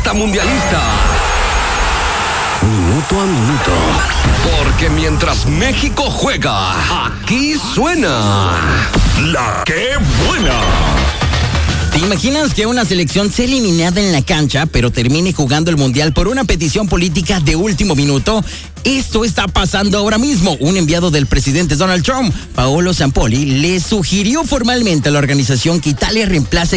fiesta mundialista. Minuto a minuto. Porque mientras México juega, aquí suena La Que Buena. ¿Te imaginas que una selección sea eliminada en la cancha, pero termine jugando el Mundial por una petición política de último minuto? Esto está pasando ahora mismo. Un enviado del presidente Donald Trump, Paolo Zampoli, le sugirió formalmente a la organización que Italia reemplace